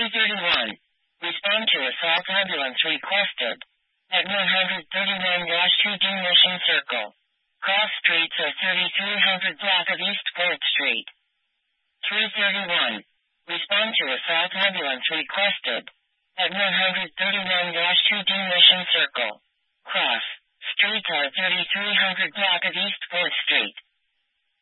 331. Respond to assault ambulance requested. At 139-2D Mission Circle. Cross streets at 3300 block of East 4th Street. 331. Respond to assault ambulance requested. At 139-2D Mission Circle. Cross streets at 3300 block